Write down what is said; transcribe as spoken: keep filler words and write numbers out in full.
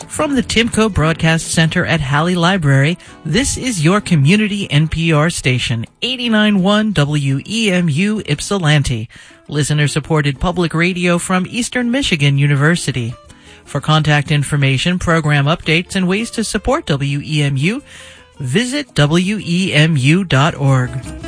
From the Timco Broadcast Center at Halley Library, this is your community N P R station, eighty-nine point one W E M U Ypsilanti, listener-supported public radio from Eastern Michigan University. For contact information, program updates, and ways to support W E M U, visit W E M U dot org.